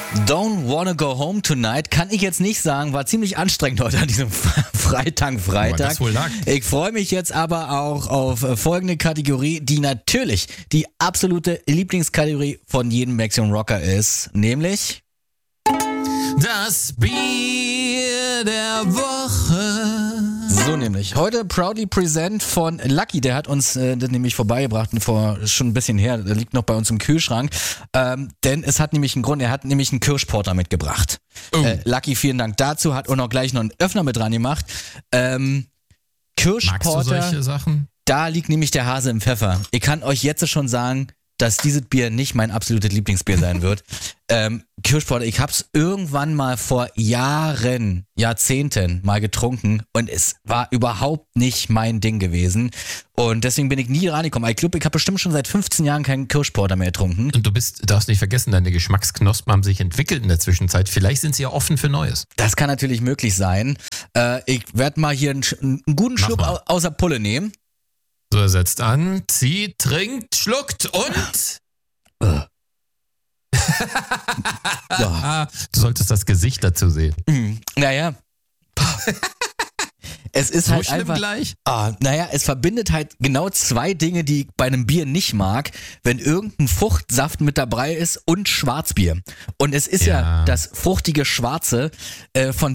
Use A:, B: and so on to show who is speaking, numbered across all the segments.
A: Don't wanna go home tonight, kann ich jetzt nicht sagen, war ziemlich anstrengend heute an diesem Freitag.
B: Das wohl lag.
A: Ich freue mich jetzt aber auch auf folgende Kategorie, die natürlich die absolute Lieblingskategorie von jedem Maximum Rocker ist, nämlich
B: das Bier der Woche.
A: so nämlich. Heute proudly present von Lucky, der hat uns das nämlich vorbeigebracht, schon ein bisschen her, der liegt noch bei uns im Kühlschrank, denn es hat nämlich einen Grund, er hat nämlich einen Kirschporter mitgebracht. Lucky, vielen Dank dazu, hat auch noch gleich noch einen Öffner mit dran gemacht. Kirschporter,
B: magst du solche Sachen?
A: Da liegt nämlich der Hase im Pfeffer. Ich kann euch jetzt schon sagen, dass dieses Bier nicht mein absolutes Lieblingsbier sein wird. Kirschporter, ich hab's irgendwann mal vor Jahrzehnten mal getrunken und es war überhaupt nicht mein Ding gewesen. Und deswegen bin ich nie rangekommen. Ich glaube, ich habe bestimmt schon seit 15 Jahren keinen Kirschporter mehr getrunken.
B: Und du darfst nicht vergessen, deine Geschmacksknospen haben sich entwickelt in der Zwischenzeit. Vielleicht sind sie ja offen für Neues.
A: Das kann natürlich möglich sein. Ich werde mal hier einen guten Schluck außer Pulle nehmen.
B: So, er setzt an, zieht, trinkt, schluckt und... Du solltest das Gesicht dazu sehen.
A: Naja. Es ist
B: so
A: halt
B: schlimm
A: einfach...
B: gleich?
A: Es verbindet halt genau zwei Dinge, die ich bei einem Bier nicht mag, wenn irgendein Fruchtsaft mit dabei ist und Schwarzbier. Und es ist ja das fruchtige Schwarze von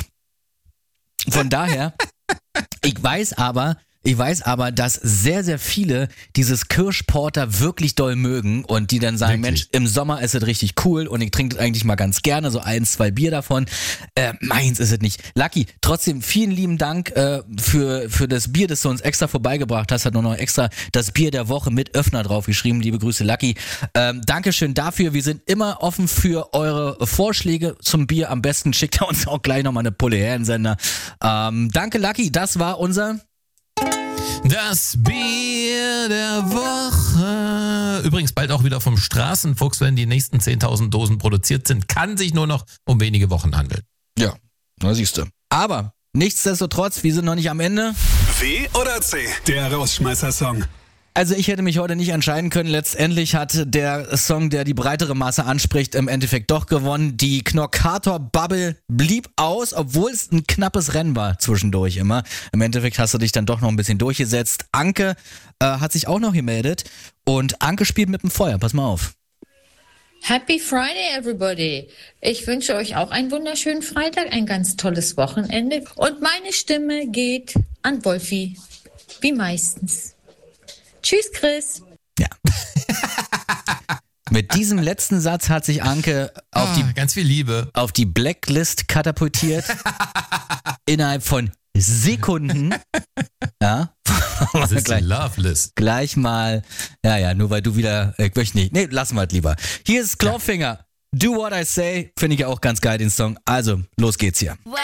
A: daher, ich weiß aber, dass sehr, sehr viele dieses Kirschporter wirklich doll mögen und die dann sagen,
B: wirklich?
A: Mensch, im Sommer ist es richtig cool und ich trinke das eigentlich mal ganz gerne, so 1, 2 Bier davon. Meins ist es nicht. Lucky, trotzdem vielen lieben Dank für das Bier, das du uns extra vorbeigebracht hast. Hat nur noch extra das Bier der Woche mit Öffner draufgeschrieben. Liebe Grüße, Lucky. Dankeschön dafür. Wir sind immer offen für eure Vorschläge zum Bier. Am besten schickt er uns auch gleich nochmal eine Pulle her in Sender. Danke, Lucky. Das war unser...
B: Das Bier der Woche. Übrigens bald auch wieder vom Straßenfuchs, wenn die nächsten 10.000 Dosen produziert sind. Kann sich nur noch um wenige Wochen handeln.
A: Ja, da siehst du. Aber nichtsdestotrotz, wir sind noch nicht am Ende.
C: W oder C? Der Rausschmeißer-Song.
A: Also ich hätte mich heute nicht entscheiden können. Letztendlich hat der Song, der die breitere Masse anspricht, im Endeffekt doch gewonnen. Die Knorkator-Bubble blieb aus, obwohl es ein knappes Rennen war zwischendurch immer. Im Endeffekt hast du dich dann doch noch ein bisschen durchgesetzt. Anke hat sich auch noch gemeldet und Anke spielt mit dem Feuer. Pass mal auf.
D: Happy Friday, everybody. Ich wünsche euch auch einen wunderschönen Freitag, ein ganz tolles Wochenende. Und meine Stimme geht an Wolfi, wie meistens. Tschüss, Chris.
A: Ja. Mit diesem letzten Satz hat sich Anke
B: ganz viel Liebe
A: auf die Blacklist katapultiert. Innerhalb von Sekunden. Ja.
B: Das ist die Love List.
A: Gleich mal. Ja, nur weil du wieder. Ich möchte nicht. Nee, lassen wir es lieber. Hier ist Clawfinger. Do What I Say. Finde ich ja auch ganz geil, den Song. Also, los geht's hier.
E: Well,